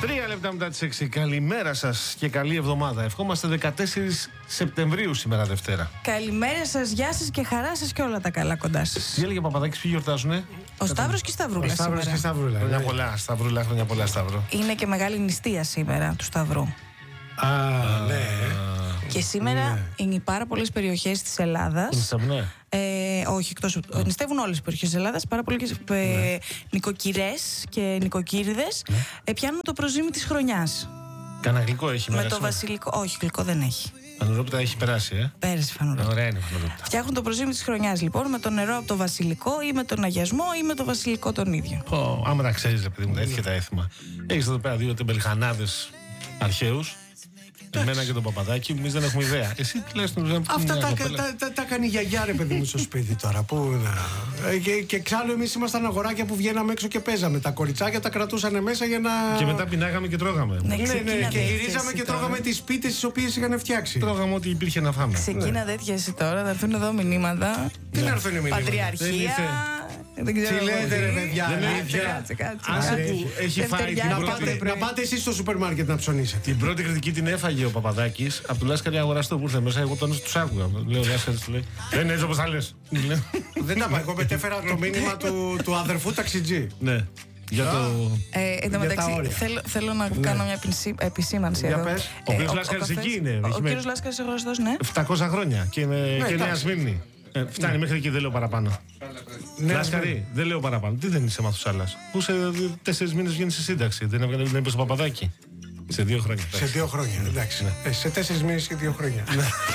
3 λεπτά μετά τις 6. Καλημέρα σας και καλή εβδομάδα. Ευχόμαστε 14 Σεπτεμβρίου σήμερα Δευτέρα. Καλημέρα σας, γεια σας και χαρά σας και όλα τα καλά κοντά σας. Τι έλεγε ο Παπαδάκης, ποιοι γιορτάζουνε? Ο Σταύρος και η Σταυρούλα. Ο Σταύρος και η Σταυρούλα. Χρόνια πολλά, Σταυρούλα, χρόνια πολλά, Σταύρο. Είναι και μεγάλη νηστεία σήμερα του Σταυρού. Ναι. Και σήμερα είναι πάρα πολλές περιοχές της Ελλάδας. Όχι, εκτός. Νηστεύουν όλες οι περιοχές της Ελλάδας. Πάρα πολλές νοικοκυρές και νοικοκύριδες πιάνουν το προζύμι της χρονιάς. Κανένα γλυκό έχει Με μέσα? το βασιλικό. Όχι, γλυκό δεν έχει. Φανουρόπιτα έχει περάσει, Πέρασε φανουρόπιτα. Ωραία είναι η φανουρόπιτα. Φτιάχνουν το προζύμι της χρονιάς λοιπόν με το νερό από το βασιλικό ή με τον αγιασμό ή με το βασιλικό τον ίδιο. Άμα τα ξέρεις, ρε παιδί μου, τα έτσι και τα έθιμα. Έχεις εδώ πέρα δύο τεμπελχανάδες αρχαίους. Εμένα και τον Παπαδάκη, εμείς δεν έχουμε ιδέα. Εσύ τουλάχιστον. Αυτά τα κάνει η γιαγιά, ρε παιδί μου, στο σπίτι τώρα. Πού να. Και εξάλλου εμείς ήμασταν αγοράκια που βγαίναμε έξω και παίζαμε. Τα κοριτσάκια τα κρατούσαν μέσα για να. Και μετά πεινάγαμε και τρώγαμε. Ναι, Και γυρίζαμε και τρώγαμε τις πίτες τις οποίες είχαν φτιάξει. Τρώγαμε ό,τι υπήρχε να φάμε. Ξεκίνα τέτοια εσύ τώρα, θα έρθουν εδώ μηνύματα. Τι να έρθουν οι μηνύματα? Πατριαρχία. Δεν ξέρω. Τι λέτε, ρε παιδιά? Άσε που έχει φάει. Να πάτε εσείς στο σούπερ μάρκετ να ψωνίσετε. Την πρώτη κριτική την έφαγε ο Παπαδάκης από τον Λάσκαρη αγοραστό που ήρθε μέσα. Εγώ τον τους άκουγα. Λέω ο Λάσκαρης, λέει, δεν είναι έτσι όπως θα λες. Δεν τα πάω. Εγώ μετέφερα το μήνυμα του αδερφού ταξιτζή. Ναι. Για το. Εν τω μεταξύ, θέλω να κάνω μια επισήμανση εδώ. Ο κύριος Λάσκαρης εκεί είναι. Ο κύριος Λάσκαρης αγοραστός, ναι. 700 χρόνια και Νέα Σμύρνη. Φτάνει μέχρι εκεί, δεν λέω παραπάνω. Λάσκαρη, δεν λέω παραπάνω. Τι δεν είσαι Μαθουσάλας? Που σε 4 μήνες βγαίνει σε σύνταξη. Δεν είπε στο Παπαδάκι. Σε 2 χρόνια. Σε 2 χρόνια, εντάξει. Σε 4 μήνες και 2 χρόνια.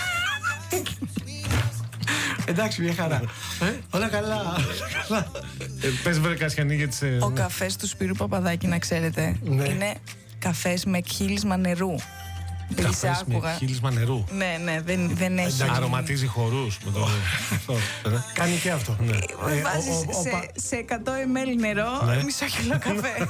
Εντάξει, μια χαρά. Όλα καλά. Πες βρε Κασιανή για τις. Ο καφές του Σπύρου Παπαδάκη, να ξέρετε, είναι καφές με εκχύλισμα νερού. Καφές με χείλισμα νερού. Ναι, δεν έχει. Αρωματίζει χορούς. Κάνει και αυτό. Βάζεις σε 100 ml νερό μισό κιλό καφέ.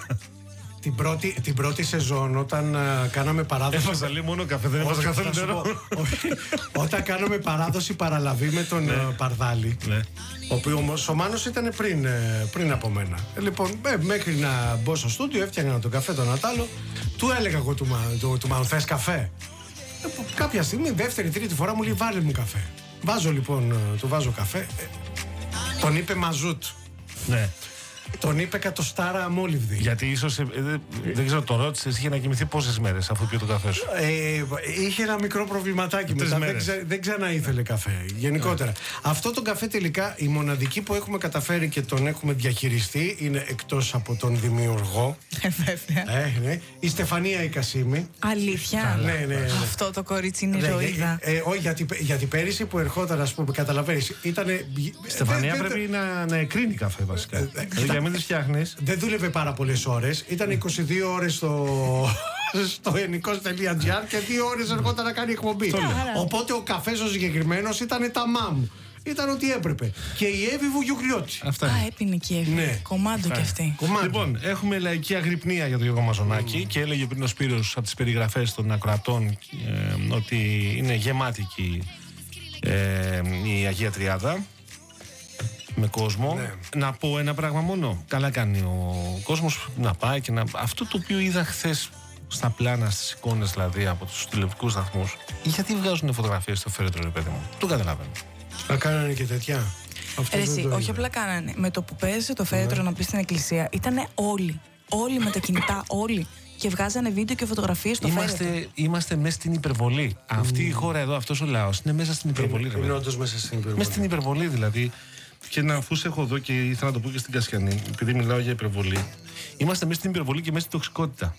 Την πρώτη σεζόν, όταν κάναμε παράδοση. Έβαζα λέει μόνο καφέ, δεν έβαζα καθόλου νερό. Όταν κάναμε παράδοση παραλαβή με τον Παρδάλη, ο οποίο όμως ο Μάνος ήταν πριν από μένα. Λοιπόν, μέχρι να μπω στο στούντιο, έφτιανα τον καφέ τον Ατάλο, του έλεγα εγώ του Μάνου, θες καφέ? Κάποια στιγμή, δεύτερη, τρίτη φορά μου λέει, βάλε μου καφέ. Βάζω λοιπόν, του βάζω καφέ. Τον είπε μαζούτ. Ναι. Τον είπε κατοστάρα αμόλυβδη. Γιατί ίσως, δεν ξέρω, το ρώτησες, είχε να κοιμηθεί πόσες μέρες αφού πιει το καφέ σου? Είχε ένα μικρό προβληματάκι μετά. Δεν ξανά ήθελε καφέ. Γενικότερα. Αυτό το καφέ τελικά, η μοναδική που έχουμε καταφέρει και τον έχουμε διαχειριστεί, είναι εκτός από τον δημιουργό. Βέβαια. Ναι. Η Στεφανία η Κασίμη. Αλήθεια. Ναι. Αυτό το κορίτσι είναι ηρωίδα. Όχι, γιατί πέρυσι που ερχόταν, ας πούμε, καταλαβαίνεις, ήτανε. Στεφανία πρέπει να εκρίνει καφέ βασικά. Για μην τις φτιάχνεις. Δεν δούλευε πάρα πολλές ώρες. Ήταν 22 ώρες στο ενικός.gr και 2 ώρες ερχόταν να κάνει εκπομπή. Οπότε ο καφές ο συγκεκριμένος ήταν τα μαμ. Ήταν ό,τι έπρεπε. Και η Εύη Βουγιουκλιώτη. Έπινε και η Εύη. Ναι. Κομμάντο κι αυτή. Λοιπόν, έχουμε λαϊκή αγρυπνία για τον Γιώργο Μαζονάκη και έλεγε πριν ο Σπύρος από τις περιγραφές των ακροατών ότι είναι γεμάτη η Αγία Τριάδα με κόσμο. Ναι. Να πω ένα πράγμα μόνο. Καλά κάνει ο κόσμος να πάει και να. Αυτό το οποίο είδα χθες στα πλάνα, στις εικόνες δηλαδή από τους τηλεοπτικούς σταθμούς, γιατί βγάζουν φωτογραφίες στο φέρετρο, ρε παιδί μου? Το καταλαβαίνω. Να κάνανε και τέτοια. Όχι απλά κάνανε. Με το που πέρασε το φέρετρο να πει στην εκκλησία, ήταν όλοι. Όλοι με τα κινητά, όλοι. Και βγάζανε βίντεο και φωτογραφίες στο φέρετρο. Είμαστε μέσα στην υπερβολή. Αυτή η χώρα εδώ, αυτός ο λαός είναι μέσα στην υπερβολή. Είναι όντως μέσα στην υπερβολή. Μέσα στην υπερβολή δηλαδή. Και αφού σε έχω εδώ και ήθελα να το πω και στην Κασιανή, επειδή μιλάω για υπερβολή, είμαστε μέσα στην υπερβολή και μέσα στην τοξικότητα.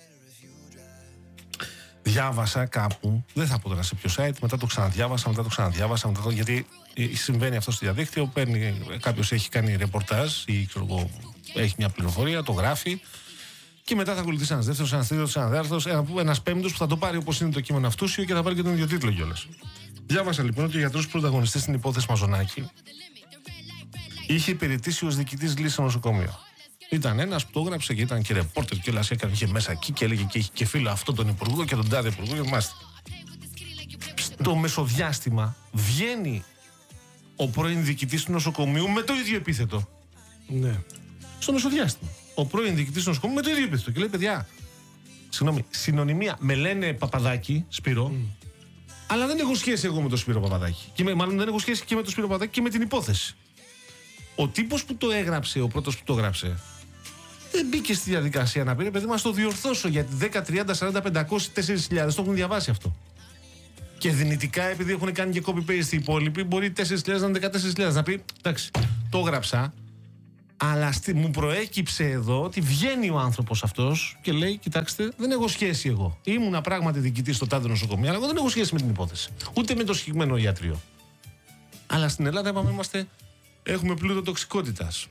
Διάβασα κάπου, δεν θα πω τώρα σε ποιο site, μετά το ξαναδιάβασα, γιατί συμβαίνει αυτό στο διαδίκτυο. Κάποιος έχει κάνει ρεπορτάζ ή ξέρω εγώ, έχει μια πληροφορία, το γράφει. Και μετά θα ακολουθήσει ένας δεύτερος, ένας τρίτος, ένας τέταρτος, ένας πέμπτος που θα το πάρει όπως είναι το κείμενο αυτούσιο και θα πάρει και τον ίδιο τίτλο κιόλας. Διάβασα λοιπόν ότι ο γιατρός πρωταγωνιστής στην υπόθεση Μαζονάκη είχε υπηρετήσει ως διοικητής λύσης στο νοσοκομείο. Ήταν ένας που το έγραψε και ήταν και ρεπόρτερ και όλα είχε μέσα εκεί και έλεγε και είχε και φίλο αυτό τον υπουργό και τον τάδε υπουργό και μάλιστα. Στο μεσοδιάστημα βγαίνει ο πρώην διοικητής του νοσοκομείου με το ίδιο επίθετο. Ναι. Στο μεσοδιάστημα. Ο πρώην διοικητής του νοσοκομείου με το ίδιο επίθετο. Και λέει, παιδιά, Συγγνώμη, συνωνυμία. Με λένε Παπαδάκη, Σπύρο, αλλά δεν έχω σχέση εγώ με τον Σπύρο Παπαδάκη. Μάλλον δεν έχω σχέση και με τον Σπύρο Παπαδάκη και με την υπόθεση. Ο τύπος που το έγραψε, ο πρώτος που το έγραψε, δεν μπήκε στη διαδικασία να πει, παιδί μας, το διορθώσω, γιατί 10, 30, 40, 500, 4.000 το έχουν διαβάσει αυτό. Και δυνητικά, επειδή έχουν κάνει και copy-paste οι υπόλοιποι, μπορεί 4.000 να είναι 14.000. Να πει, εντάξει, το έγραψα, αλλά μου προέκυψε εδώ ότι βγαίνει ο άνθρωπος αυτός και λέει, κοιτάξτε, δεν έχω σχέση εγώ. Ήμουνα πράγματι διοικητής στο τάδε νοσοκομείο, αλλά εγώ δεν έχω σχέση με την υπόθεση. Ούτε με το συγκεκριμένο ιατρείο. Αλλά στην Ελλάδα, είπαμε, έχουμε πλούτο τοξικότητας.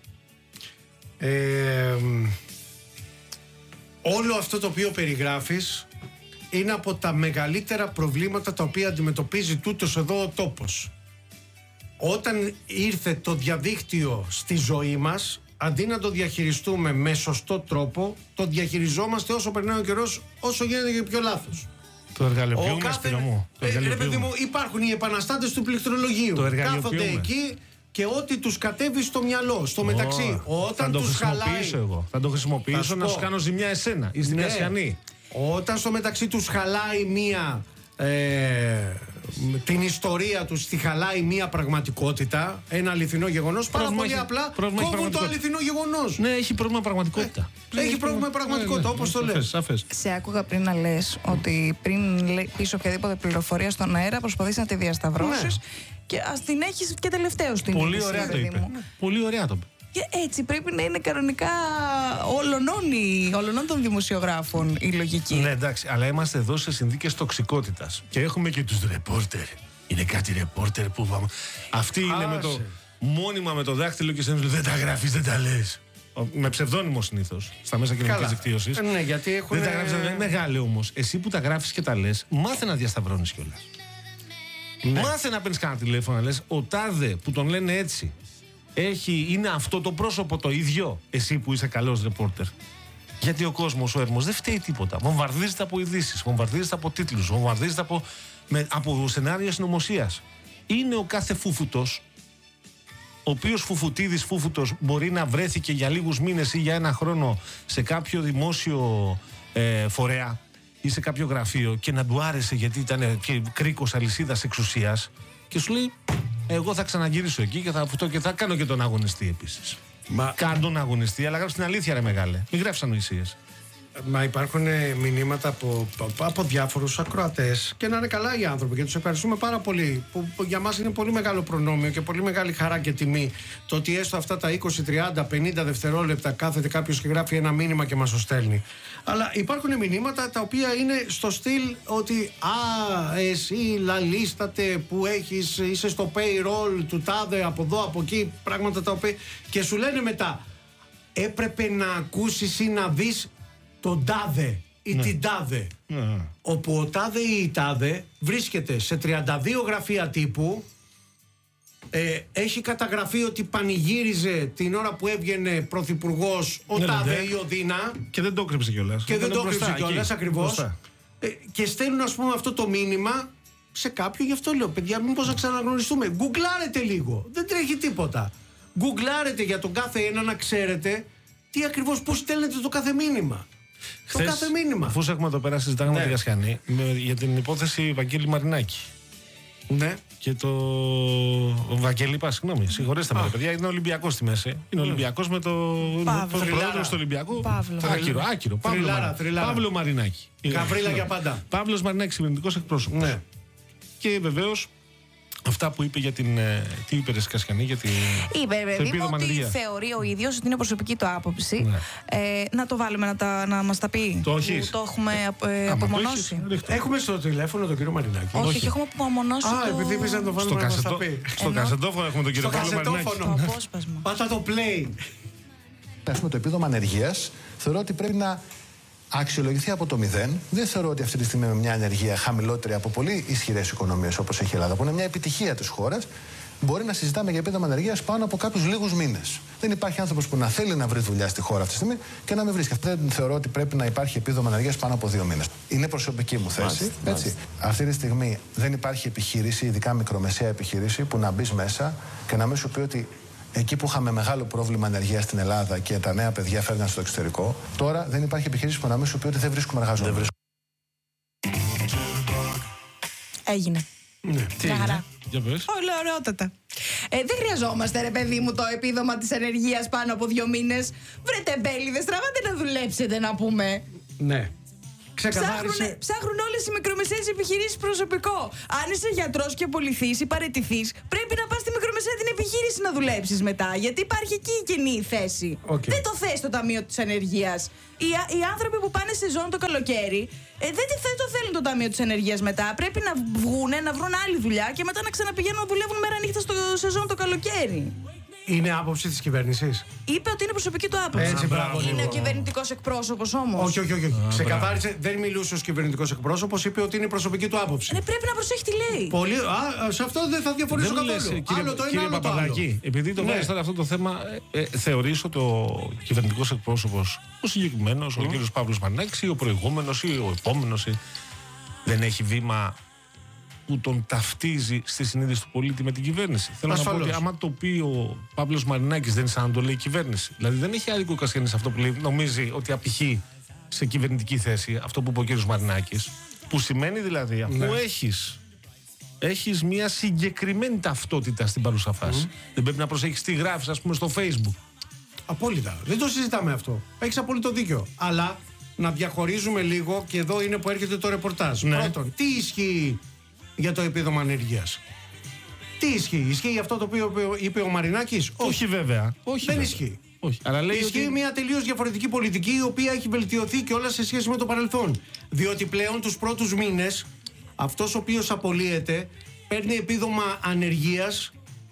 Όλο αυτό το οποίο περιγράφεις είναι από τα μεγαλύτερα προβλήματα τα οποία αντιμετωπίζει τούτος εδώ ο τόπος. Όταν ήρθε το διαδίκτυο στη ζωή μας, αντί να το διαχειριστούμε με σωστό τρόπο, το διαχειριζόμαστε όσο περνάει ο καιρός, όσο γίνεται και πιο λάθος. Το εργαλειοποιούμε, Σπύρο μου. Ρε παιδί μου, υπάρχουν οι επαναστάτες του πληκτρολογίου. Κάθονται εκεί και ό,τι τους κατέβει στο μυαλό. Στο μεταξύ, όταν τους χαλάει. Θα το χρησιμοποιήσω να σου κάνω ζημιά εσένα ή στην Κασιανή. Όταν στο μεταξύ τους χαλάει την ιστορία τους, τη χαλάει μία πραγματικότητα, ένα αληθινό γεγονός, πάρα πολύ απλά κόβουν το αληθινό γεγονός. Ναι, έχει πρόβλημα πραγματικότητα. Έχει πρόβλημα πραγματικότητα, όπως το λες. Σε άκουγα πριν να λες ότι πριν πεις οποιαδήποτε πληροφορία στον αέρα προσπαθείς να τη διασταυρώσεις και ας την έχεις και τελευταίως την πολύ ωραία το είπε. Πολύ ωραία το είπε. Και έτσι πρέπει να είναι κανονικά όλων των δημοσιογράφων η λογική. Ναι, εντάξει, αλλά είμαστε εδώ σε συνθήκες τοξικότητας. Και έχουμε και τους ρεπόρτερ. Είναι κάτι ρεπόρτερ που πάμε. Αυτοί είναι μόνιμα με το δάχτυλο και σε δεν τα γράφεις, δεν τα λες. Με ψευδόνυμο συνήθως στα μέσα κοινωνικής δικτύωσης. Ναι, γιατί έχουν. Δεν τα γράφεις, δεν είναι μεγάλη όμως. Εσύ που τα γράφεις και τα λες, μάθε να διασταυρώνεις κιόλας. Ναι. Μάθε να παίρνεις κανένα τηλέφωνο να λες, ο τάδε που τον λένε έτσι. Είναι αυτό το πρόσωπο το ίδιο, εσύ που είσαι καλός ρεπόρτερ. Γιατί ο κόσμος, ο έρμος, δεν φταίει τίποτα. Βομβαρδίζεται από ειδήσεις, βομβαρδίζεται από τίτλους, βομβαρδίζεται από σενάρια συνωμοσίας. Είναι ο κάθε φούφουτος, ο οποίος φούφουτος μπορεί να βρέθηκε για λίγους μήνες ή για ένα χρόνο σε κάποιο δημόσιο φορέα ή σε κάποιο γραφείο και να του άρεσε γιατί ήταν κρίκος αλυσίδας εξουσίας και σου λέει, εγώ θα ξαναγυρίσω εκεί και θα φουτώ και θα κάνω και τον αγωνιστή επίσης. Κάνω τον αγωνιστή, αλλά γράψει την αλήθεια, ρε μεγάλε. Μην γράψεις ανοησίες. Μα υπάρχουν μηνύματα από διάφορους ακροατές και να είναι καλά οι άνθρωποι και τους ευχαριστούμε πάρα πολύ. Που για μας είναι πολύ μεγάλο προνόμιο και πολύ μεγάλη χαρά και τιμή το ότι έστω αυτά τα 20, 30, 50 δευτερόλεπτα κάθεται κάποιος και γράφει ένα μήνυμα και μας το στέλνει. Αλλά υπάρχουν μηνύματα τα οποία είναι στο στυλ ότι εσύ λαλίστατε που είσαι στο payroll του τάδε από εδώ από εκεί, πράγματα τα οποία και σου λένε μετά έπρεπε να ακούσεις ή να δεις τον τάδε ή την τάδε. Όπου ο τάδε ή η τάδε βρίσκεται σε 32 γραφεία τύπου, έχει καταγραφεί ότι πανηγύριζε την ώρα που έβγαινε πρωθυπουργός ο τάδε ή ο Δίνα. Και δεν το κρύψε κιόλας. Και δεν το κρύψε κιόλας ακριβώς. Και στέλνουν ας πούμε αυτό το μήνυμα σε κάποιον, γι' αυτό λέω παιδιά μήπως να ξαναγνωριστούμε. Γκουγκλάρετε λίγο, δεν τρέχει τίποτα. Γκουγκλάρετε για τον κάθε ένα να ξέρετε τι ακριβώς, πώς στέλνετε το κάθε μήνυμα. Χθες, το κάθε μήνυμα. Αφού έχουμε εδώ πέρα συζητάγαμε με τη Κασιανή για την υπόθεση Βαγγέλη Μαρινάκη. Ναι. Και το Βαγγέλη, συγγνώμη, συγχωρέστε με, παιδιά, είναι Ολυμπιακός στη μέση. Είναι Ολυμπιακός με το πρόεδρο του Ολυμπιακού. Άκυρο. Παύλο Μαρινάκη. Καβρίλα για πάντα. Παύλος Μαρινάκης, κυβερνητικός εκπρόσωπος. Ναι. Και βεβαίως αυτά που είπε για την. Τι είπε, Κασιανή, για την. Είπε, ότι θεωρεί ο ίδιος ότι είναι προσωπική του άποψη. Ναι. Να το βάλουμε να μας τα πει. Το έχουμε απομονώσει. Έχουμε στο τηλέφωνο τον κύριο Μαρινάκη. Όχι, έχουμε απομονώσει. Επειδή είπες να το βάλουμε να μας τα πει. Στο κασετόφωνο έχουμε τον κύριο Μαρινάκη. Στο απόσπασμα. Πάτα το play. Το επίδομα ανεργίας θεωρώ ότι πρέπει να αξιολογηθεί από το 0. Δεν θεωρώ ότι αυτή τη στιγμή με μια ανεργία χαμηλότερη από πολύ ισχυρές οικονομίες όπως έχει η Ελλάδα, που είναι μια επιτυχία της χώρας, μπορεί να συζητάμε για επίδομα ανεργίας πάνω από κάποιους λίγους μήνες. Δεν υπάρχει άνθρωπος που να θέλει να βρει δουλειά στη χώρα αυτή τη στιγμή και να μην βρίσκει. Δεν θεωρώ ότι πρέπει να υπάρχει επίδομα ανεργίας πάνω από 2 μήνες. Είναι προσωπική μου θέση. Έτσι. Αυτή τη στιγμή δεν υπάρχει επιχείρηση, ειδικά μικρομεσαία επιχείρηση, που να μπει μέσα και να μην σου πει ότι εκεί που είχαμε μεγάλο πρόβλημα ανεργίας στην Ελλάδα και τα νέα παιδιά φεύγαν στο εξωτερικό, τώρα δεν υπάρχει επιχείρηση που να μην σου πει ότι δεν βρίσκουμε εργαζόμενους. Έγινε. Ναι. Μια χαρά. Όλα ωραιότατα. Δεν χρειαζόμαστε, ρε παιδί μου, το επίδομα της ενεργείας πάνω από 2 μήνες. Βρε τεμπέληδες, τραβάτε να δουλέψετε, να πούμε. Ναι. Ψάχνουν όλες οι μικρομεσαίες επιχειρήσεις προσωπικό. Αν είσαι γιατρός και απολυθείς ή παραιτηθείς, πρέπει να πας στη μικρομεσαία την επιχείρηση να δουλέψεις μετά. Γιατί υπάρχει εκεί η κενή θέση. Δεν το θες το Ταμείο της Ανεργίας. Οι άνθρωποι που πάνε σε ζώνη το καλοκαίρι, δεν το θέλουν το Ταμείο της Ανεργίας μετά. Πρέπει να βγούνε, να βρουν άλλη δουλειά και μετά να ξαναπηγαίνουν να δουλεύουν μέρα νύχτα στο σεζόν το καλοκαίρι. Είναι άποψη της κυβέρνησης. Είπε ότι είναι προσωπική του άποψη. Έτσι, είναι ο κυβερνητικός εκπρόσωπος όμως. Όχι. Ξεκαθάρισε, δεν μιλούσε ως κυβερνητικός εκπρόσωπος, είπε ότι είναι προσωπική του άποψη. Πρέπει να προσέχει τι λέει. Πολύ. Σε αυτό δεν θα διαφωνήσω καθόλου. Άλλο το ένα, άλλο το άλλο. Επειδή το βάζεις τώρα αυτό το θέμα, θεωρείς ότι ο κυβερνητικός εκπρόσωπος, ο συγκεκριμένος, ο κ. Παύλος Μαρινάκης ή ο προηγούμενος ή ο επόμενος, δεν έχει βήμα που τον ταυτίζει στη συνείδηση του πολίτη με την κυβέρνηση? Θέλω να πω ότι άμα το πει ο Παύλος Μαρινάκης, δεν είναι σαν να το λέει η κυβέρνηση. Δηλαδή δεν έχει άδικο Κασιανής αυτό που λέει, νομίζει ότι απηχεί σε κυβερνητική θέση αυτό που είπε ο κ. Μαρινάκης. Που σημαίνει δηλαδή, αφού έχεις μια συγκεκριμένη ταυτότητα στην παρούσα φάση, δεν πρέπει να προσέχεις τι γράφεις, ας πούμε, στο Facebook. Απόλυτα. Δεν το συζητάμε αυτό. Έχεις απόλυτο δίκιο. Αλλά να διαχωρίζουμε λίγο, και εδώ είναι που έρχεται το ρεπορτάζ. Πρώτον, τι ισχύει για το επίδομα ανεργίας? Τι ισχύει? Ισχύει αυτό το οποίο είπε ο Μαρινάκης? Όχι βέβαια. Δεν ισχύει. Όχι. Αλλά λέει ισχύει μια τελείως διαφορετική πολιτική, η οποία έχει βελτιωθεί και όλα σε σχέση με το παρελθόν. Διότι πλέον τους πρώτους μήνες αυτός ο οποίος απολύεται παίρνει επίδομα ανεργίας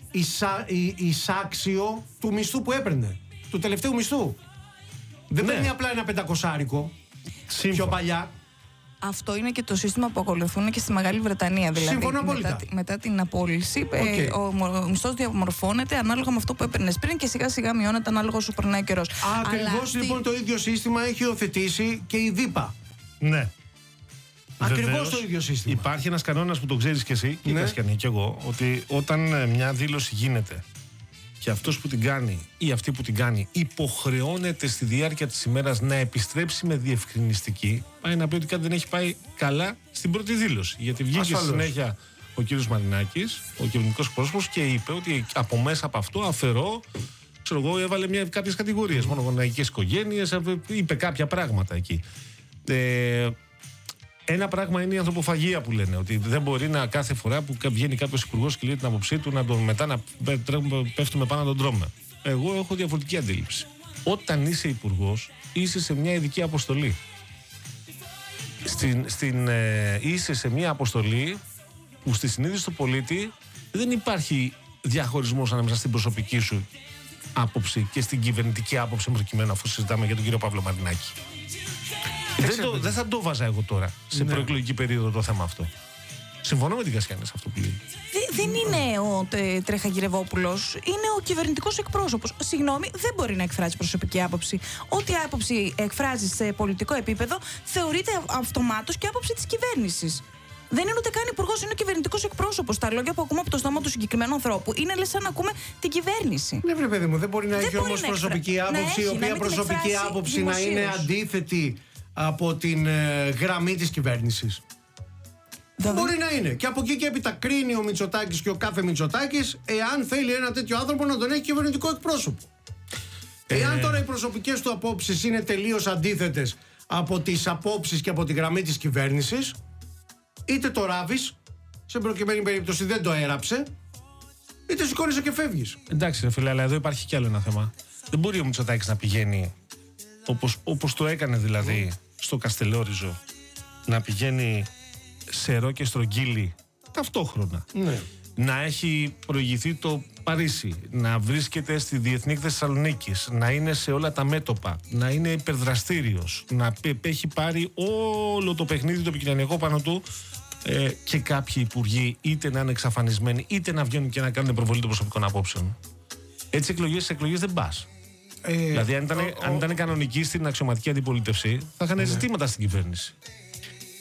εισάξιο του μισθού που έπαιρνε, του τελευταίου μισθού. Δεν παίρνει απλά ένα 500άρικο πιο παλιά. Αυτό είναι και το σύστημα που ακολουθούν και στη Μεγάλη Βρετανία. Δηλαδή, μετά την απόλυση, ο μισθός διαμορφώνεται ανάλογα με αυτό που έπαιρνες πριν και σιγά σιγά μειώνεται ανάλογα όσο περνάει ο καιρός. Ακριβώς λοιπόν το ίδιο σύστημα έχει υιοθετήσει και η ΔΥΠΑ. Ναι. Ακριβώς το ίδιο σύστημα. Υπάρχει ένας κανόνας που το ξέρεις και εσύ, και η Κασιανή και εγώ, ότι όταν μια δήλωση γίνεται και αυτός που την κάνει ή αυτή που την κάνει υποχρεώνεται στη διάρκεια της ημέρας να επιστρέψει με διευκρινιστική, πάει να πει ότι κάτι δεν έχει πάει καλά στην πρώτη δήλωση. Γιατί βγήκε στη συνέχεια ο κύριος Μαρινάκης, ο κυβερνητικός εκπρόσωπος, και είπε ότι από μέσα από αυτό αφαιρώ, ξέρω εγώ, έβαλε κάποιες κατηγορίες, μονογονεϊκές οικογένειες, είπε κάποια πράγματα εκεί. Ένα πράγμα είναι η ανθρωποφαγία που λένε, ότι δεν μπορεί να κάθε φορά που βγαίνει κάποιος υπουργός και λέει την άποψή του μετά να πέφτουμε πάνω να τον τρώμε. Εγώ έχω διαφορετική αντίληψη. Όταν είσαι υπουργός, είσαι σε μια ειδική αποστολή. Είσαι σε μια αποστολή που στη συνείδηση του πολίτη δεν υπάρχει διαχωρισμός ανάμεσα στην προσωπική σου άποψη και στην κυβερνητική άποψη, προκειμένου, αφού συζητάμε για τον κύριο Παύλο Μαρινάκη. Δεν θα το βάζα εγώ τώρα σε προεκλογική περίοδο το θέμα αυτό. Συμφωνώ με την Κασιανή σε αυτό που λέει. Δεν είναι ο Τρεχαγυρευόπουλος, είναι ο κυβερνητικός εκπρόσωπος. Συγγνώμη, δεν μπορεί να εκφράζει προσωπική άποψη. Ό,τι άποψη εκφράζει σε πολιτικό επίπεδο θεωρείται αυτομάτως και άποψη της κυβέρνησης. Δεν είναι ούτε καν υπουργός, είναι ο κυβερνητικός εκπρόσωπος. Τα λόγια που ακούμε από το στόμα του συγκεκριμένου ανθρώπου είναι λες σαν να ακούμε την κυβέρνηση. Ναι, βρε παιδί μου, δεν μπορεί να έχει όμως προσωπική άποψη, η οποία προσωπική άποψη να είναι αντίθετη από την γραμμή της κυβέρνησης. Μπορεί να είναι. Και από εκεί και έπειτα κρίνει ο Μητσοτάκης και ο κάθε Μητσοτάκης εάν θέλει ένα τέτοιο άνθρωπο να τον έχει κυβερνητικό εκπρόσωπο. Εάν τώρα οι προσωπικές του απόψεις είναι τελείως αντίθετες από τις απόψεις και από τη γραμμή της κυβέρνησης, είτε το ράβεις, σε προκειμένη περίπτωση δεν το έραψε, είτε σηκώνεσαι και φεύγεις. Εντάξει, ρε φίλε, αλλά εδώ υπάρχει κι άλλο ένα θέμα. Δεν μπορεί ο Μητσοτάκης να πηγαίνει όπως το έκανε δηλαδή στο Καστελόριζο, να πηγαίνει σε Ρο και Στρογγύλι ταυτόχρονα. Ναι. Να έχει προηγηθεί το Παρίσι, να βρίσκεται στη Διεθνή Έκθεση Θεσσαλονίκης, να είναι σε όλα τα μέτωπα, να είναι υπερδραστήριος, να έχει πάρει όλο το παιχνίδι το επικοινωνιακό πάνω του, και κάποιοι υπουργοί είτε να είναι εξαφανισμένοι είτε να βγαίνουν και να κάνουν προβολή των προσωπικών απόψεων. Έτσι εκλογές δεν πας. Δηλαδή αν ήταν κανονική στην αξιωματική αντιπολίτευση θα είχαν ζητήματα στην κυβέρνηση.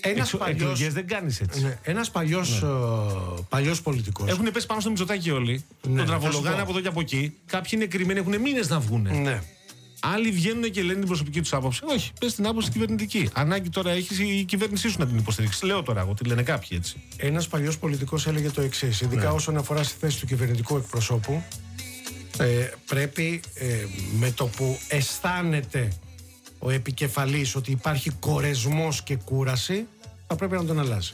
Εκλογές δεν κάνεις έτσι. Ναι, ένας παλιός πολιτικός. Έχουν πέσει πάνω στο Μητσοτάκη όλοι. Ναι, τον τραβολογάνε από εδώ και από εκεί. Κάποιοι είναι κρυμμένοι, έχουν μήνες να βγουν. Ναι. Άλλοι βγαίνουν και λένε την προσωπική τους άποψη. Όχι, πες την άποψη κυβερνητική. Ανάγκη τώρα έχει η κυβέρνησή σου να την υποστηρίξει. Λέω τώρα εγώ, τι λένε κάποιοι έτσι. Ένας παλιός πολιτικός έλεγε το εξής, ειδικά όσον αφορά στη θέση του κυβερνητικού εκπροσώπου. Πρέπει με το που αισθάνεται ο επικεφαλής ότι υπάρχει κορεσμός και κούραση, θα πρέπει να τον αλλάζει.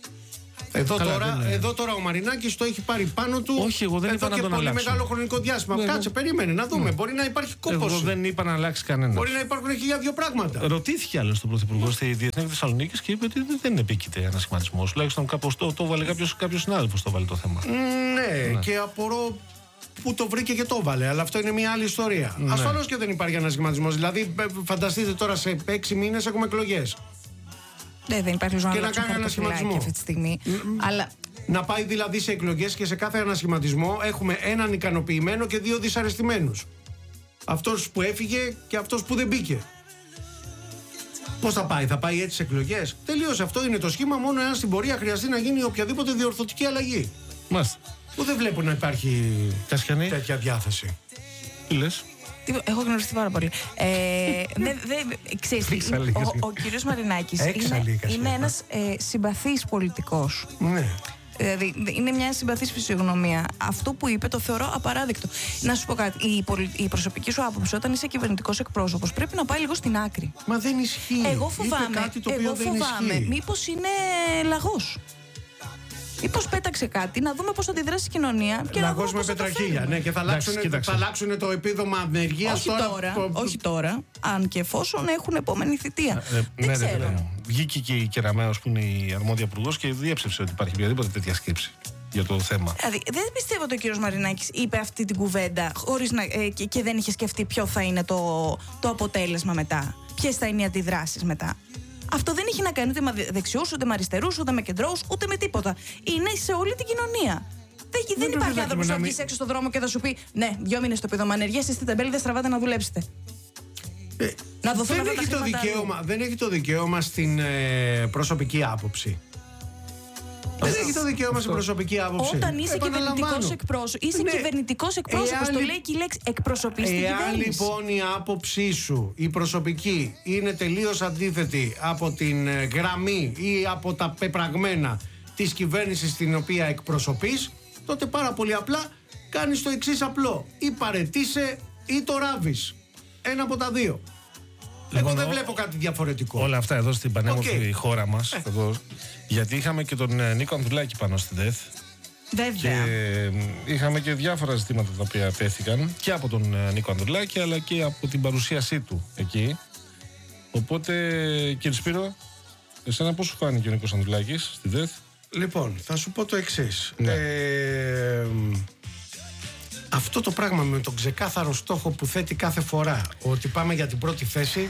Εδώ τώρα ο Μαρινάκης το έχει πάρει πάνω του. Όχι, εγώ δεν είπα να τον αλλάξω. Πολύ μεγάλο χρονικό διάστημα. Κάτσε, περίμενε να δούμε. Μπορεί να υπάρχει κόπος. Εγώ δεν είπα να αλλάξει κανένα. Μπορεί να υπάρχουν 1002 πράγματα. Ρωτήθηκε άλλο τον Πρωθυπουργό στη Διεθνή Θεσσαλονίκη και είπε ότι δεν επίκειται ένα σχηματισμό. Τουλάχιστον κάπως το έβαλε κάποιο συνάδελφο το βάλε το θέμα. Ναι, και απορώ που το βρήκε και το βάλε, αλλά αυτό είναι μια άλλη ιστορία. Ναι. Ασφαλώς και δεν υπάρχει ανασχηματισμός. Δηλαδή, φανταστείτε τώρα σε 6 μήνες έχουμε εκλογές. Δεν υπάρχει ζώνη και να κάνει ανασχηματισμό αυτή τη στιγμή. Αλλά... Να πάει δηλαδή σε εκλογές και σε κάθε ανασχηματισμό έχουμε έναν ικανοποιημένο και 2 δυσαρεστημένους. Αυτός που έφυγε και αυτός που δεν μπήκε. Πώς θα πάει έτσι σε εκλογές? Τελείωσε, αυτό είναι το σχήμα. Μόνο εάν στην πορεία χρειαστεί να γίνει οποιαδήποτε διορθωτική αλλαγή. Μάλιστα. Που δεν βλέπω να υπάρχει τέτοια διάθεση. Τι λες? Έχω γνωριστεί πάρα πολύ. Ξέρεις, ο κύριος Μαρινάκης είναι ένας συμπαθής πολιτικός. Ναι. Δηλαδή, είναι μια συμπαθής φυσιογνωμία. Αυτό που είπε το θεωρώ απαράδεκτο. Να σου πω κάτι. Η προσωπική σου άποψη όταν είσαι κυβερνητικός εκπρόσωπος πρέπει να πάει λίγο στην άκρη. Μα δεν ισχύει. Εγώ φοβάμαι. Μήπως είναι λαγός. Μήπως πέταξε κάτι, να δούμε πώς θα αντιδράσει η κοινωνία. Λαγός με πετραχίλια. Ναι, και θα αλλάξουν το επίδομα ανεργίας όχι τώρα, αν και εφόσον έχουν επόμενη θητεία. Δεν ξέρω. Βγήκε και η Κεραμέως που είναι η αρμόδια υπουργός και διέψευσε ότι υπάρχει οποιαδήποτε τέτοια σκέψη για το θέμα. Δηλαδή, δεν πιστεύω ότι ο κύριος Μαρινάκης είπε αυτή την κουβέντα και δεν είχε σκεφτεί ποιο θα είναι το αποτέλεσμα μετά. Ποιες θα είναι οι αντιδράσεις μετά. Αυτό δεν έχει να κάνει ούτε με δεξιούς, ούτε με αριστερούς, ούτε με κεντρώους, ούτε με τίποτα. Είναι σε όλη την κοινωνία. Δεν υπάρχει άνθρωπος που θα βγει έξω στον δρόμο και θα σου πει: ναι, 2 μήνες το επίδομα ανεργίας, είστε τεμπέλη, δεν στραβάτε να δουλέψετε. Να δοθούν αυτά τα χρήματα. Δεν έχει το δικαίωμα στην προσωπική άποψη. Δεν έχει το δικαίωμα στην προσωπική άποψη. Όταν είσαι κυβερνητικός εκπρόσωπος, είσαι κυβερνητικός εκπρόσωπος. Το λέει και η λέξη εκπροσωπής την κυβέρνηση. Εάν λοιπόν η άποψή σου, η προσωπική, είναι τελείως αντίθετη από την γραμμή ή από τα πεπραγμένα της κυβέρνησης την οποία εκπροσωπείς, τότε πάρα πολύ απλά κάνεις το εξής απλό. Ή παραιτείσαι ή το ράβεις. Ένα από τα δύο. Εγώ δεν βλέπω κάτι διαφορετικό. Όλα αυτά εδώ στην πανέμορφη χώρα μας. Γιατί είχαμε και τον Νίκο Ανδρουλάκη πάνω στην ΔΕΘ. Βέβαια. Και είχαμε και διάφορα ζητήματα τα οποία τέθηκαν και από τον Νίκο Ανδρουλάκη αλλά και από την παρουσίασή του εκεί. Οπότε, κύριε Σπύρο, εσένα πώς σου φάνηκε ο Νίκος Ανδρουλάκης στη ΔΕΘ? Λοιπόν, θα σου πω το εξής. Ναι. Αυτό το πράγμα με τον ξεκάθαρο στόχο που θέτει κάθε φορά, ότι πάμε για την πρώτη θέση,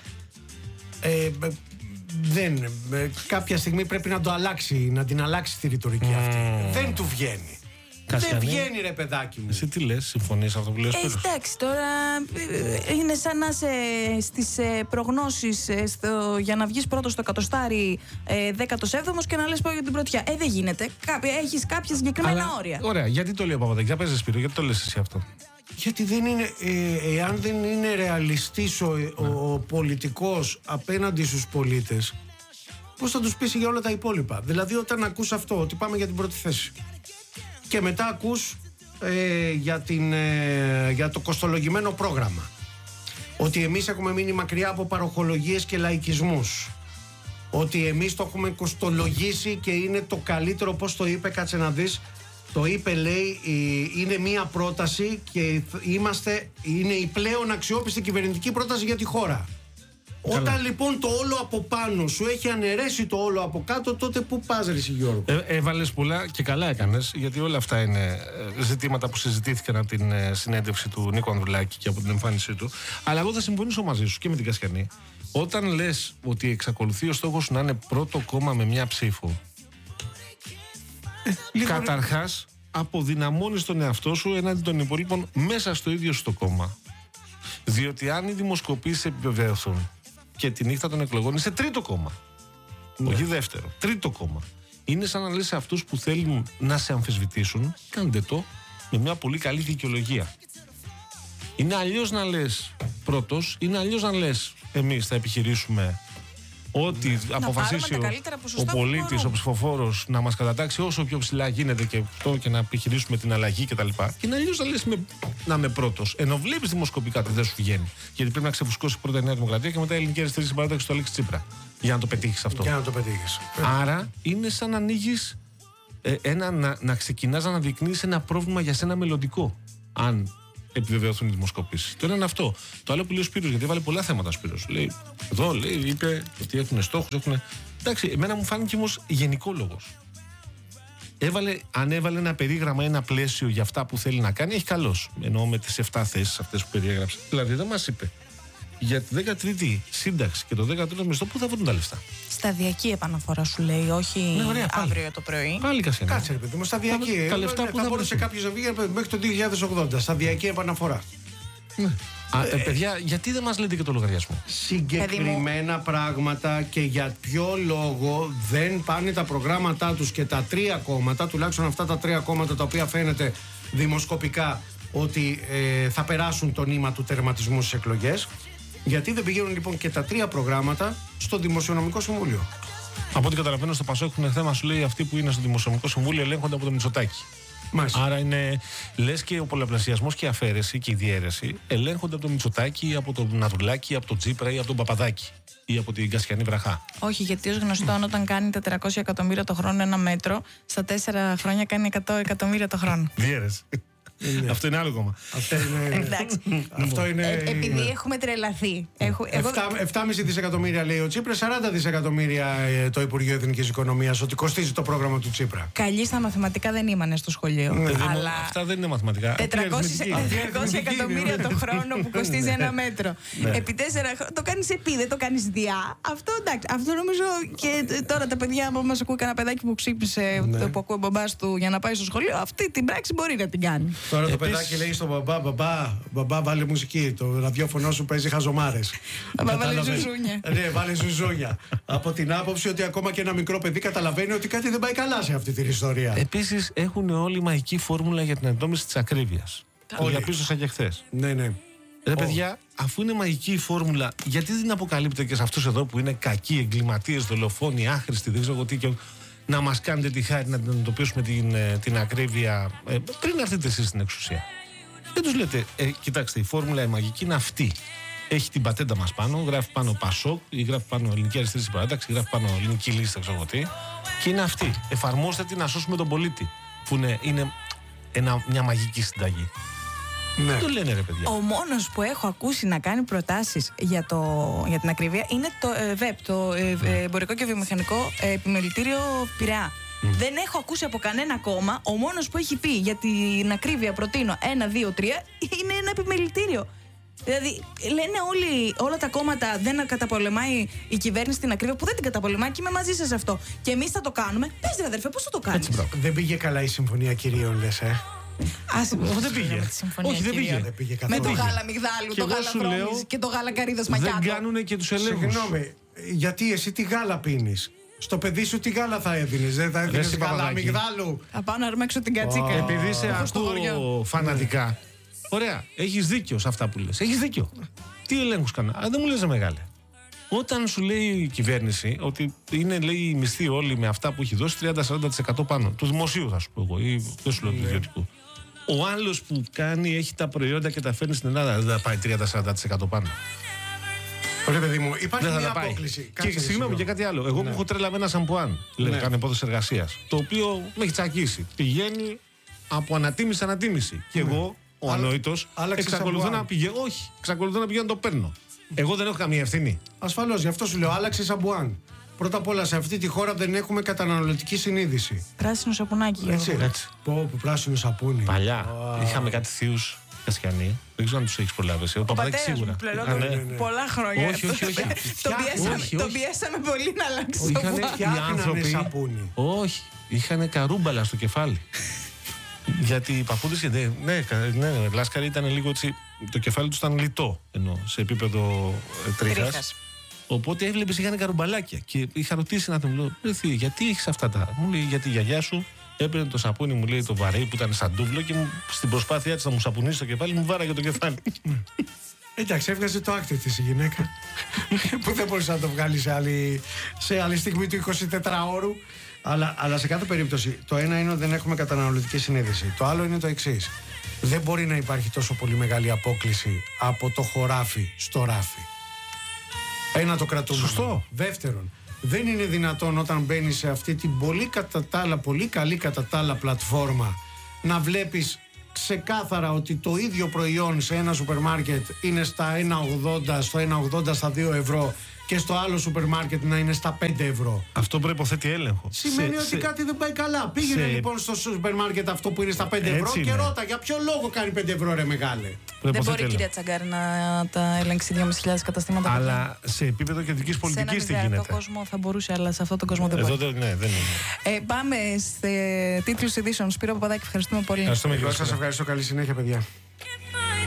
κάποια στιγμή πρέπει να το αλλάξει, να την αλλάξει τη ρητορική αυτή. Δεν του βγαίνει. Δεν βγαίνει, ρε παιδάκι μου. Εσύ τι λες, συμφωνείς αυτό που λες? Εντάξει, τώρα είναι σαν να είσαι στις προγνώσεις για να βγεις πρώτος στο εκατοστάρι 17ος και να λες πάω για την πρωτιά. Δεν γίνεται. Έχεις κάποια συγκεκριμένα όρια. Ωραία, γιατί το λέει ο Παπαδάκης? Για πες, Σπύρο, γιατί το λες εσύ αυτό? Γιατί δεν είναι, εάν δεν είναι ρεαλιστής ο πολιτικός απέναντι στους πολίτες, πώς θα τους πείσει για όλα τα υπόλοιπα? Δηλαδή, όταν ακούς αυτό, ότι πάμε για την πρώτη θέση, και μετά ακούς για το κοστολογημένο πρόγραμμα, ότι εμείς έχουμε μείνει μακριά από παροχολογίες και λαϊκισμούς, ότι εμείς το έχουμε κοστολογήσει και είναι το καλύτερο. Πώς το είπε? Κάτσε να δεις. Το είπε, λέει, είναι μία πρόταση και είναι η πλέον αξιόπιστη κυβερνητική πρόταση για τη χώρα. Καλά. Όταν λοιπόν το όλο από πάνω σου έχει αναιρέσει το όλο από κάτω, τότε πού πας, ρε Γιώργο? Έβαλες πολλά και καλά έκανες, γιατί όλα αυτά είναι ζητήματα που συζητήθηκαν από την συνέντευξη του Νίκου Ανδρουλάκη και από την εμφάνισή του. Αλλά εγώ θα συμφωνήσω μαζί σου και με την Κασιανή. Όταν λες ότι εξακολουθεί ο στόχος σου να είναι πρώτο κόμμα με μια ψήφο, καταρχάς αποδυναμώνεις τον εαυτό σου έναντι των υπολείπων μέσα στο ίδιο στο κόμμα. Διότι αν οι δημοσκοπήσεις επιβεβαίωσουν και τη νύχτα των εκλογών είσαι τρίτο κόμμα. Όχι δεύτερο. Τρίτο κόμμα. Είναι σαν να λες σε αυτούς που θέλουν να σε αμφισβητήσουν, κάντε το με μια πολύ καλή δικαιολογία. Είναι αλλιώς να λες πρώτος, είναι αλλιώς να λες εμείς θα επιχειρήσουμε ό,τι αποφασίσει ο πολίτης, ο ψηφοφόρος να μας κατατάξει όσο πιο ψηλά γίνεται και αυτό και να επιχειρήσουμε την αλλαγή κτλ. Και είναι αλλιώς να λες να είμαι πρώτος. Ενώ βλέπεις δημοσκοπικά ότι δεν σου βγαίνει. Γιατί πρέπει να ξεφουσκώσει πρώτα η Νέα Δημοκρατία και μετά η Ελληνική Αριστερή Συμπαράταξη του Αλέξη Τσίπρα. Για να το πετύχεις αυτό. Για να το πετύχεις. Άρα είναι σαν να ανοίγεις να ξεκινάς να αναδεικνύεις ένα πρόβλημα για σένα μελλοντικό. Αν επιβεβαιωθούν οι δημοσκοπήσεις. Το ένα είναι αυτό. Το άλλο που λέει ο Σπύρος, γιατί έβαλε πολλά θέματα ο Σπύρος. Λέει, εδώ λέει, είπε ότι έχουν στόχους, έχουν. Εντάξει, εμένα μου φάνηκε όμως γενικόλογος. Αν έβαλε ένα περίγραμμα, ένα πλαίσιο για αυτά που θέλει να κάνει, έχει καλώς. Εννοώ με τις 7 θέσεις αυτές που περιέγραψε. Δηλαδή δεν μας είπε για τη 13η σύνταξη και το 13ο μισθό πού θα βρουν τα λεφτά. Σταδιακή επαναφορά σου λέει, όχι αύριο το πρωί. Πάλι κάτσε ρε παιδί μου, σταδιακή. Τα λεφτά που θα μπορούσε κάποιος να βγει μέχρι το 2080. Σταδιακή επαναφορά. Ναι. Παιδιά, γιατί δεν μας λέτε και το λογαριασμό? Συγκεκριμένα πράγματα και για ποιο λόγο δεν πάνε τα προγράμματά τους και τα τρία κόμματα, τουλάχιστον αυτά τα τρία κόμματα τα οποία φαίνεται δημοσκοπικά ότι θα περάσουν το νήμα του τερματισμού στις εκλογές. Γιατί δεν πηγαίνουν λοιπόν και τα τρία προγράμματα στο Δημοσιονομικό Συμβούλιο? Από ό,τι καταλαβαίνω, στο ΠΑΣΟΚ έχουν θέμα, σου λέει, αυτοί που είναι στο Δημοσιονομικό Συμβούλιο ελέγχονται από το Μητσοτάκη. Μάλιστα. Άρα είναι, λες και ο πολλαπλασιασμός και η αφαίρεση και η διαίρεση ελέγχονται από το Μητσοτάκη, από τον Ναδουλάκη, από τον Τσίπρα ή από τον Παπαδάκη ή από την Κασιανή Βραχά. Όχι, γιατί ως γνωστόν, όταν κάνει 400 εκατομμύρια το χρόνο ένα μέτρο, στα 4 χρόνια κάνει 100 εκατομμύρια το χρόνο. Διαίρεση. Αυτό είναι άλλο κόμμα. Εντάξει. Επειδή έχουμε τρελαθεί. 7,5 δισεκατομμύρια λέει ο Τσίπρας, 40 δισεκατομμύρια το Υπουργείο Εθνικής Οικονομίας ότι κοστίζει το πρόγραμμα του Τσίπρα. Καλοί στα μαθηματικά δεν ήμανε στο σχολείο. Αλλά αυτά δεν είναι μαθηματικά. 400 εκατομμύρια το χρόνο που κοστίζει ένα μέτρο. Επί 4 χρόνια το κάνεις επί, δεν το κάνεις διά. Αυτό εντάξει. Αυτό νομίζω και τώρα τα παιδιά που μας ακούει, κανένα παιδάκι που ξύπνησε, που ακούει ο μπαμπάς του για να πάει στο σχολείο, αυτή την πράξη μπορεί να την κάνει. Τώρα το παιδάκι λέει στον μπαμπά, βάλε μουσική. Το ραδιόφωνο σου παίζει χαζομάρες. Βάλε ζουζούνια. Ναι, βάλε ζουζούνια. Από την άποψη ότι ακόμα και ένα μικρό παιδί καταλαβαίνει ότι κάτι δεν πάει καλά σε αυτή την ιστορία. Επίσης έχουν όλοι μαγική φόρμουλα για την εντόμηση της ακρίβειας. Το διαπίστωσα και χθες. Ναι. Ρε παιδιά, αφού είναι μαγική η φόρμουλα, γιατί δεν αποκαλύπτεται και σε αυτούς εδώ που είναι κακοί, εγκληματίες, δολοφόνοι, άχρηστοι, δεν ξέρω τι, να μας κάνετε τη χάρη να αντιμετωπίσουμε την ακρίβεια πριν έρθετε εσείς στην εξουσία? Δεν τους λέτε, κοιτάξτε, η φόρμουλα η μαγική είναι αυτή. Έχει την πατέντα μας πάνω, γράφει πάνω ΠΑΣΟΚ, ή γράφει πάνω Ελληνική Αριστερή Συμπαράταξη, γράφει πάνω Ελληνική Λίστα, ξέρω τι. Και είναι αυτή. Εφαρμόστε την να σώσουμε τον πολίτη. Που είναι μια μαγική συνταγή. Ναι. Το λένε ρε παιδιά. Ο μόνος που έχω ακούσει να κάνει προτάσεις για την ακρίβεια είναι το ΒΕΠ, το Εμπορικό και Βιομηχανικό Επιμελητήριο Πειραιά. Δεν έχω ακούσει από κανένα κόμμα. Ο μόνος που έχει πει για την ακρίβεια προτείνω 1, 2, 3 είναι ένα επιμελητήριο. Δηλαδή, λένε όλα τα κόμματα δεν καταπολεμάει η κυβέρνηση την ακρίβεια, που δεν την καταπολεμάει και είμαι μαζί σας αυτό. Και εμείς θα το κάνουμε. Πες ρε αδερφέ, πώς θα το κάνεις? Δεν πήγε καλά η Συμφωνία Κυρίων, λες, δεν πήγε. Όχι, δεν πήγε. Με το γάλα μυγδάλου, το γάλα βρώμης και το γάλα καρύδας μακιάτο. Δεν κάνουν και τους ελέγχους. Συγγνώμη, γιατί εσύ τι γάλα πίνεις? Στο παιδί σου τι γάλα θα έδινες? Δεν θα έδινες γάλα μυγδάλου? Θα πάω να αρμέξω την κατσίκα. Επειδή σε ακούω φανατικά. Ωραία, έχεις δίκιο σε αυτά που λες. Έχεις δίκιο. Τι ελέγχους κάνω? Δεν μου λες μεγάλε. Όταν σου λέει η κυβέρνηση ότι είναι, λέει, οι μισθοί όλοι με αυτά που έχει δώσει 30-40% πάνω. Του δημοσίου θα σου πω εγώ, ή δεν σου λέω του ιδιωτικού. Ο άλλος που έχει τα προϊόντα και τα φέρνει στην Ελλάδα δεν θα πάει 30-40% πάνω. Ωραία, παιδί μου, υπάρχει μια απόκληση. Και συγγνώμη και κάτι άλλο. Εγώ που έχω τρέλα με ένα σαμπουάν, κάνω υπόθεση εργασίας, το οποίο με έχει τσακίσει. Πηγαίνει από ανατίμηση σε ανατίμηση. Και εγώ, ο ανόητος, εξακολουθώ να πηγαίνω. Όχι, εξακολουθώ να πηγαίνω να το παίρνω. Εγώ δεν έχω καμία ευθύνη. Ασφαλώς, γι' αυτό σου λέω, άλλαξε σαμπουάν. Πρώτα απ' όλα, σε αυτή τη χώρα δεν έχουμε καταναλωτική συνείδηση. Πράσινο σαπουνάκι. Έτσι. Πω, πράσινο σαπούνι. Παλιά είχαμε κάτι θείους Κασιανοί. Δεν ξέρω αν τους έχεις προλάβει. Ο Παπαδάκης σίγουρα. Πολλά χρόνια. Όχι. Τον πιέσαμε πολύ να αλλάξει σαπούνι. Σαπούνι. Όχι. Είχαν καρούμπαλα στο κεφάλι. Γιατί οι παππούδες, ναι, λάσκαροι ήταν λίγο έτσι. Το κεφάλι τους ήταν λιτό, ενώ σε επίπεδο τρίχας. Οπότε έβλεπε είχαν καρουμπαλάκια. Και είχα ρωτήσει να τον λέω: γιατί έχει αυτά τα. Μου λέει: γιατί η γιαγιά σου έπαιρνε το σαπούνι, μου λέει, το βαρύ που ήταν σαν ντούβλο και στην προσπάθειά τη να μου σαπουνίσει το κεφάλι, μου βάραγε το κεφάλι. Εντάξει, έβγαζε το άκτη της η γυναίκα. Που δεν μπορούσε να το βγάλει σε άλλη στιγμή του 24ωρου. Αλλά σε κάθε περίπτωση, το ένα είναι ότι δεν έχουμε καταναλωτική συνείδηση. Το άλλο είναι το εξής. Δεν μπορεί να υπάρχει τόσο πολύ μεγάλη απόκλιση από το χωράφι στο ράφι. Ένα το κρατούμε. Σωστό. Δεύτερον, δεν είναι δυνατόν όταν μπαίνεις σε αυτή την πολύ καλή κατά τα άλλα πλατφόρμα να βλέπεις ξεκάθαρα ότι το ίδιο προϊόν σε ένα σούπερ μάρκετ είναι στα 1,80, στο 1,80 στα 2 ευρώ και στο άλλο σούπερ μάρκετ να είναι στα 5 ευρώ. Αυτό προϋποθέτει έλεγχο. Σημαίνει ότι κάτι δεν πάει καλά. Πήγαινε λοιπόν στο σούπερ μάρκετ αυτό που είναι στα 5 ευρώ και ρώτα για ποιο λόγο κάνει 5 ευρώ ρε μεγάλε. Δεν μπορεί η κυρία Τσαγκάρη να τα ελέγξει 2.500 καταστήματα. Αλλά σε επίπεδο κεντρικής πολιτικής τι γίνεται. Σε έναν κόσμο θα μπορούσε, αλλά σε αυτόν τον κόσμο δεν μπορεί. Εδώ ναι, δεν είναι. Πάμε σε τίτλους ειδήσεων. Σπύρο Παπαδάκη, ευχαριστούμε πολύ. Σας ευχαριστώ. Καλή συνέχεια, παιδιά.